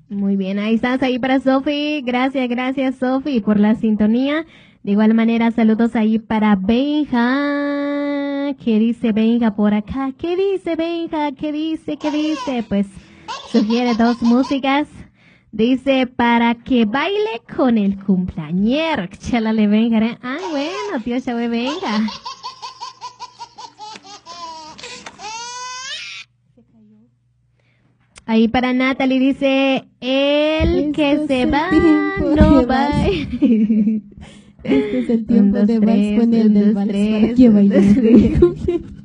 Muy bien, ahí estás, ahí para Sofi. Gracias, Sofi, por la sintonía. De igual manera, saludos ahí para Benja. ¿Qué dice Benja por acá? ¿Qué dice Benja? ¿Qué dice? Pues sugiere dos músicas. Dice, para que baile con el cumpleañero. Chalale, Benja. Ah, bueno, tío Chave, Benja. Ahí para Natalie dice, el que se va no va. Este es el tiempo de vals con el del vals para que baile.